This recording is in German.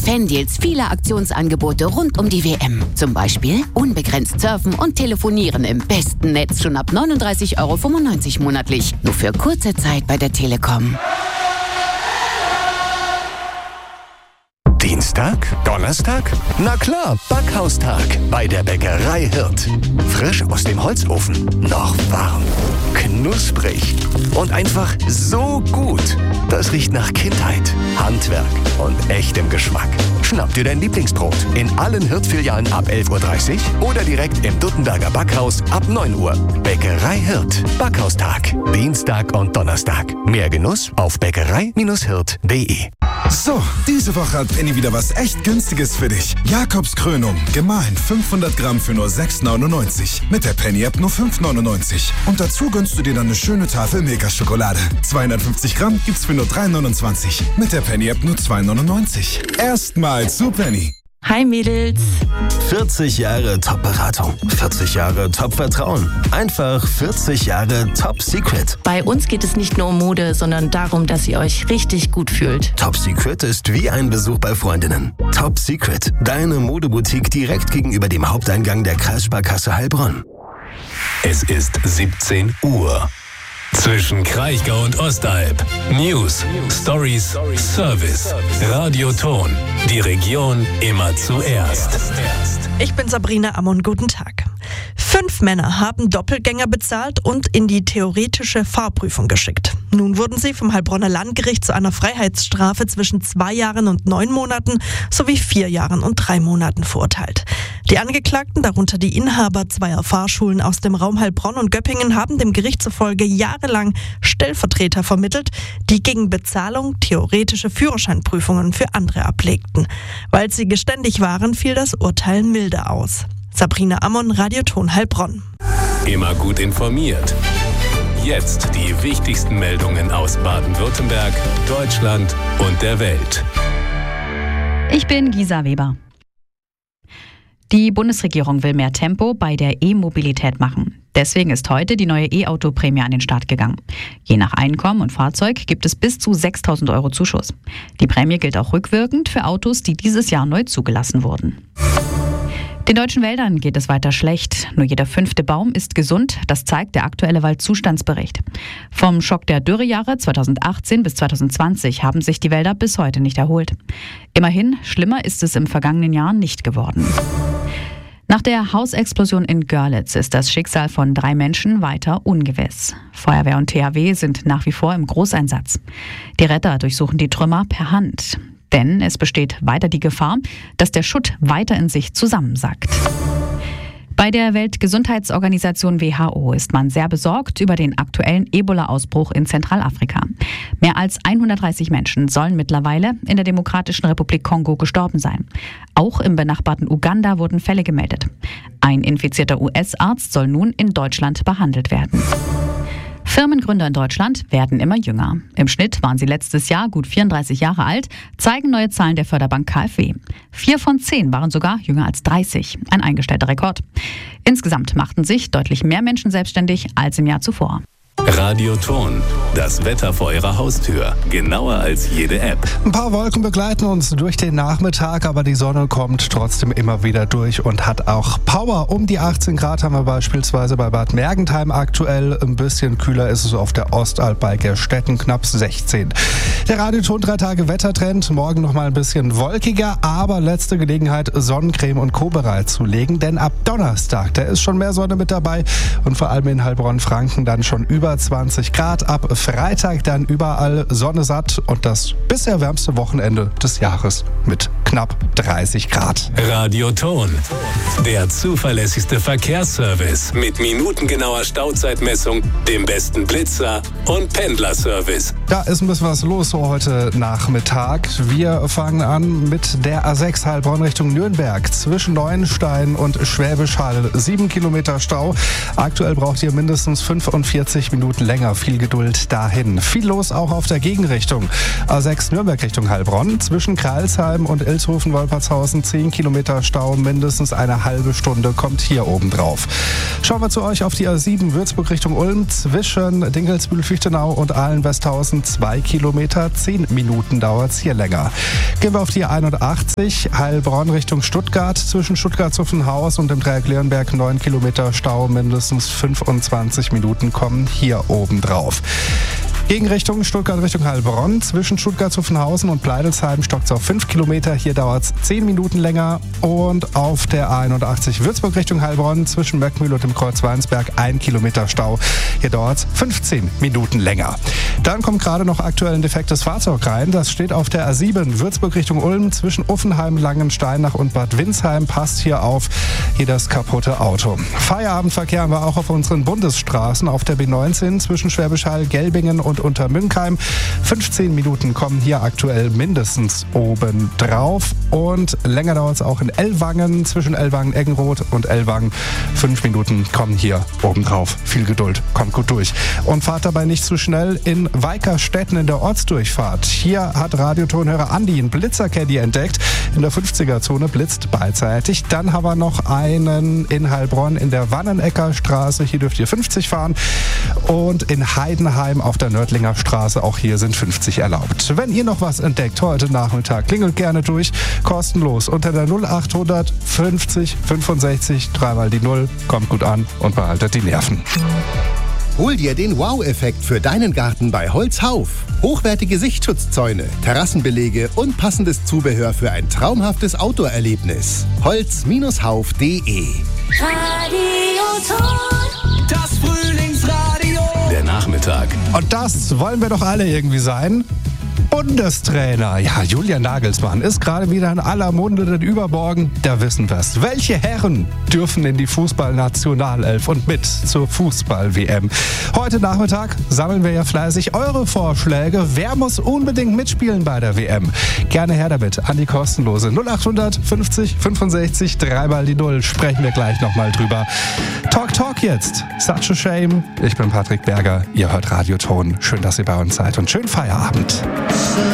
Fandeals viele Aktionsangebote rund um die WM. Zum Beispiel unbegrenzt surfen und telefonieren im besten Netz schon ab 39,95 € monatlich. Nur für kurze Zeit bei der Telekom. Dienstag? Donnerstag? Na klar, Backhaustag bei der Bäckerei Hirt. Frisch aus dem Holzofen, noch warm, knusprig und einfach so gut. Das riecht nach Kindheit, Handwerk und echtem Geschmack. Schnapp dir dein Lieblingsbrot in allen Hirt-Filialen ab 11:30 Uhr oder direkt im Duttenberger Backhaus ab 9 Uhr. Bäckerei Hirt. Backhaustag. Dienstag und Donnerstag. Mehr Genuss auf bäckerei-hirt.de. So, diese Woche hat Penny wieder was echt Günstiges für dich. Jakobskrönung, gemahlen 500 Gramm für nur 6,99. Mit der Penny-App nur 5,99. Und dazu gönnst du dir dann eine schöne Tafel Milka-Schokolade. 250 Gramm gibt's für nur 3,29. Mit der Penny-App nur 2,99. Erstmal zu Penny. Hi Mädels. 40 Jahre Top-Beratung, 40 Jahre Top-Vertrauen, einfach 40 Jahre Top-Secret. Bei uns geht es nicht nur um Mode, sondern darum, dass ihr euch richtig gut fühlt. Top-Secret ist wie ein Besuch bei Freundinnen. Top-Secret, deine Modeboutique direkt gegenüber dem Haupteingang der Kreissparkasse Heilbronn. Es ist 17 Uhr. Zwischen Kraichgau und Ostalb. News, Stories, Service, Radioton. Die Region immer zuerst. Ich bin Sabrina Ammon, guten Tag. 5 Männer haben Doppelgänger bezahlt und in die theoretische Fahrprüfung geschickt. Nun wurden sie vom Heilbronner Landgericht zu einer Freiheitsstrafe zwischen 2 Jahren und 9 Monaten sowie 4 Jahren und 3 Monaten verurteilt. Die Angeklagten, darunter die Inhaber zweier Fahrschulen aus dem Raum Heilbronn und Göppingen, haben dem Gericht zufolge jahrelang Stellvertreter vermittelt, die gegen Bezahlung theoretische Führerscheinprüfungen für andere ablegten. Weil sie geständig waren, fiel das Urteil milde aus. Sabrina Ammon, Radioton Heilbronn. Immer gut informiert. Jetzt die wichtigsten Meldungen aus Baden-Württemberg, Deutschland und der Welt. Ich bin Gisa Weber. Die Bundesregierung will mehr Tempo bei der E-Mobilität machen. Deswegen ist heute die neue E-Auto-Prämie an den Start gegangen. Je nach Einkommen und Fahrzeug gibt es bis zu 6.000 € Zuschuss. Die Prämie gilt auch rückwirkend für Autos, die dieses Jahr neu zugelassen wurden. Den deutschen Wäldern geht es weiter schlecht. Nur jeder 5. Baum ist gesund. Das zeigt der aktuelle Waldzustandsbericht. Vom Schock der Dürrejahre 2018 bis 2020 haben sich die Wälder bis heute nicht erholt. Immerhin, schlimmer ist es im vergangenen Jahr nicht geworden. Nach der Hausexplosion in Görlitz ist das Schicksal von 3 Menschen weiter ungewiss. Feuerwehr und THW sind nach wie vor im Großeinsatz. Die Retter durchsuchen die Trümmer per Hand. Denn es besteht weiter die Gefahr, dass der Schutt weiter in sich zusammensackt. Bei der Weltgesundheitsorganisation WHO ist man sehr besorgt über den aktuellen Ebola-Ausbruch in Zentralafrika. Mehr als 130 Menschen sollen mittlerweile in der Demokratischen Republik Kongo gestorben sein. Auch im benachbarten Uganda wurden Fälle gemeldet. Ein infizierter US-Arzt soll nun in Deutschland behandelt werden. Firmengründer in Deutschland werden immer jünger. Im Schnitt waren sie letztes Jahr gut 34 Jahre alt, zeigen neue Zahlen der Förderbank KfW. 4 von 10 waren sogar jünger als 30, ein eingestellter Rekord. Insgesamt machten sich deutlich mehr Menschen selbstständig als im Jahr zuvor. Radioton, das Wetter vor Ihrer Haustür, genauer als jede App. Ein paar Wolken begleiten uns durch den Nachmittag, aber die Sonne kommt trotzdem immer wieder durch und hat auch Power. Um die 18 Grad haben wir beispielsweise bei Bad Mergentheim aktuell. Ein bisschen kühler ist es auf der Ostalb bei Gerstetten, knapp 16. Der Radioton 3 Tage Wettertrend, morgen noch mal ein bisschen wolkiger, aber letzte Gelegenheit, Sonnencreme und Co. bereitzulegen, denn ab Donnerstag, da ist schon mehr Sonne mit dabei und vor allem in Heilbronn-Franken dann schon über 20 Grad. Ab Freitag dann überall Sonne satt und das bisher wärmste Wochenende des Jahres mit knapp 30 Grad. Radioton, der zuverlässigste Verkehrsservice mit minutengenauer Stauzeitmessung, dem besten Blitzer und Pendlerservice. Da ist ein bisschen was los so heute Nachmittag. Wir fangen an mit der A6 Heilbronn Richtung Nürnberg zwischen Neuenstein und Schwäbisch Hall. 7 Kilometer Stau. Aktuell braucht ihr mindestens 45 Minuten länger. Viel Geduld dahin. Viel los auch auf der Gegenrichtung. A6 Nürnberg Richtung Heilbronn. Zwischen Kreilsheim und Ilshofen-Wolpertshausen 10 Kilometer Stau. Mindestens eine halbe Stunde kommt hier oben drauf. Schauen wir zu euch auf die A7 Würzburg Richtung Ulm. Zwischen Dinkelsbühl-Fichtenau und Ahlen-Westhausen 2 Kilometer. 10 Minuten dauert es hier länger. Gehen wir auf die 81 Heilbronn Richtung Stuttgart. Zwischen Stuttgart-Zuffenhaus und dem Dreieck Leonberg 9 Kilometer Stau. Mindestens 25 Minuten kommen hier oben drauf. Gegenrichtung Stuttgart Richtung Heilbronn. Zwischen Stuttgart-Zuffenhausen und Pleidelsheim stockt es auf 5 Kilometer. Hier dauert es 10 Minuten länger. Und auf der A81 Würzburg Richtung Heilbronn zwischen Möckmühl und dem Kreuz Weinsberg 1 Kilometer Stau. Hier dauert es 15 Minuten länger. Dann kommt gerade noch aktuell ein defektes Fahrzeug rein. Das steht auf der A7 Würzburg Richtung Ulm zwischen Uffenheim, Langensteinach und Bad Windsheim. Passt hier auf hier das kaputte Auto. Feierabendverkehr haben wir auch auf unseren Bundesstraßen. Auf der B19 zwischen Schwäbisch Hall, Gelbingen und Untermünkheim. 15 Minuten kommen hier aktuell mindestens oben drauf. Und länger dauert es auch in Ellwangen, zwischen Ellwangen-Eggenroth und Ellwangen. 5 Minuten kommen hier oben drauf. Viel Geduld, kommt gut durch. Und fahrt dabei nicht zu schnell in Weikerstetten in der Ortsdurchfahrt. Hier hat Radiotonhörer Andi einen Blitzercaddy entdeckt. In der 50er-Zone blitzt beidseitig. Dann haben wir noch einen in Heilbronn in der Wannenecker Straße. Hier dürft ihr 50 fahren. Und in Heidenheim auf der Nördlinger Straße, auch hier sind 50 erlaubt. Wenn ihr noch was entdeckt heute Nachmittag, klingelt gerne durch. Kostenlos unter der 0800 50 65 3 die 0. Kommt gut an und behaltet die Nerven. Hol dir den Wow-Effekt für deinen Garten bei Holzhauf. Hochwertige Sichtschutzzäune, Terrassenbelege und passendes Zubehör für ein traumhaftes Outdoor-Erlebnis. Holz-hauf.de. Das Frühlingsradio. Der Nachmittag. Und das wollen wir doch alle irgendwie sein. Bundestrainer. Ja, Julian Nagelsmann ist gerade wieder in aller Munde, denn übermorgen, da wissen wir es. Welche Herren dürfen in die Fußballnationalelf und mit zur Fußball-WM? Heute Nachmittag sammeln wir ja fleißig eure Vorschläge. Wer muss unbedingt mitspielen bei der WM? Gerne her damit an die kostenlose 0800 50 65 3 die 0. Sprechen wir gleich nochmal drüber. Talk jetzt. Such a shame. Ich bin Patrick Berger. Ihr hört Radioton. Schön, dass ihr bei uns seid und schönen Feierabend.